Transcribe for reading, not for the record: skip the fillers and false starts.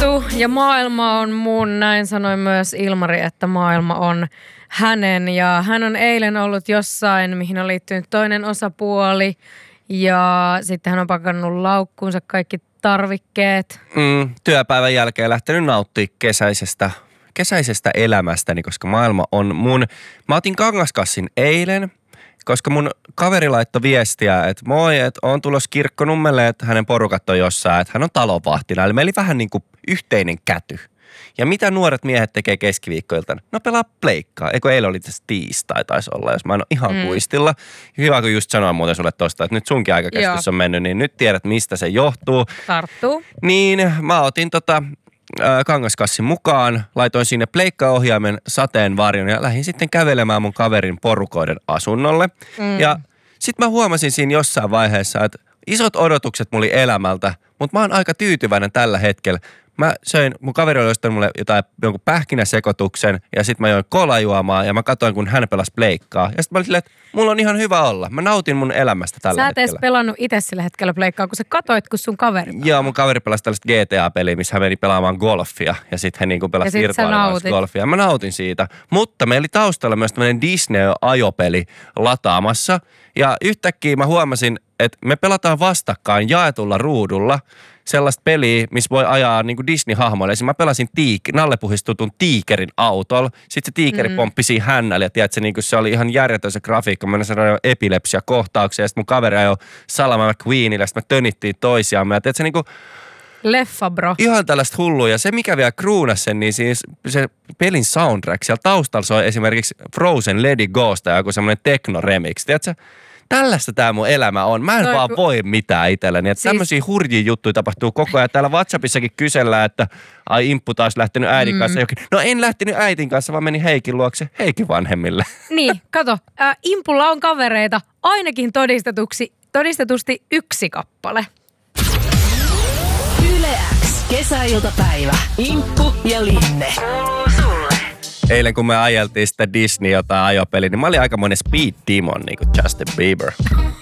juttu ja maailma on mun, näin sanoi myös Ilmari, että maailma on hänen. Ja hän on eilen ollut jossain, mihin on liittynyt toinen osapuoli ja sitten hän on pakannut laukkuunsa kaikki tarvikkeet. Työpäivän jälkeen lähtenyt nauttimaan kesäisestä elämästäni, koska maailma on mun. Mä otin kangaskassin eilen, koska mun kaveri laittoi viestiä, että moi, että on tulossa Kirkkonummelle, että hänen porukat on jossain, että hän on talonvahtina. Eli meillä oli vähän niin kuin yhteinen käty. Ja mitä nuoret miehet tekee keskiviikkoiltana? No pelaa pleikkaa. Eikö eilen oli tässä tiistai taisi olla, jos mä en ole ihan kuistilla. Hyvä, kun just sanoin muuten sulle tosta, että nyt sunkin aikakäsitys on mennyt, niin nyt tiedät, mistä se johtuu. Tarttuu. Niin, mä otin kangaskassin mukaan, laitoin sinne pleikkaohjaimen sateenvarjon ja lähdin sitten kävelemään mun kaverin porukoiden asunnolle. Ja sit mä huomasin siinä jossain vaiheessa, että isot odotukset mulla oli elämältä, mutta mä oon aika tyytyväinen tällä hetkellä. Mä söin, mun kaveri oli ostanut mulle jonkun pähkinäsekoituksen ja sit mä join kolajuomaa ja mä katsoin, kun hän pelasi pleikkaa. Ja sit mä olin silleen, että mulla on ihan hyvä olla. Mä nautin mun elämästä tällä hetkellä. Sä et edes pelannut itse sillä hetkellä pleikkaa, kun sä katoit, kun sun kaveri pelasi. Joo, mun kaveri pelasi tällaista GTA-peliä, missä hän meni pelaamaan golfia ja sit hän niinku pelasi virtuaalisesti golfia. Mä nautin siitä. Mutta meillä oli taustalla myös tämmönen Disney-ajopeli lataamassa ja yhtäkkiä mä huomasin, että me pelataan vastakkain jaetulla ruudulla sellaista peliä, missä voi ajaa niin kuin Disney-hahmoille. Esimerkiksi mä pelasin nallepuhistutun tiikerin autolla. Sitten se tiikeri pomppi siinä hännällä ja tiedätkö, niin se oli ihan järjetön se grafiikka. Mä sanoin epilepsia-kohtauksia ja sitten mun kaveri ajoi Salama McQueenille ja sitten me tönittiin toisiamme. Ja tiedätkö, niin kuin leffa, bro. Ihan tällaista hullua. Ja se, mikä vielä kruunasi sen, niin siis se pelin soundtrack. Siellä taustalla soi esimerkiksi Frozen Let It Gosta ja joku semmoinen techno-remix. Tiedätkö? Tällaista tää mun elämä on. Mä en vaan voi mitään itselleni. Että tämmöisiä hurjia juttuja tapahtuu koko ajan. Täällä WhatsAppissakin kysellään, että ai Imppu taas lähtenyt äidin kanssa jokin. No en lähtenyt äitin kanssa, vaan menin Heikin luokse Heikin vanhemmille. Niin, kato. Impulla on kavereita ainakin todistetusti 1 kappale. Yle X, kesäiltapäivä. Imppu ja Linne. Eilen kun me ajeltiin sitä Disney jotain ajopeliä, niin mä olin aikamoinen speed demon, niin kuin Justin Bieber.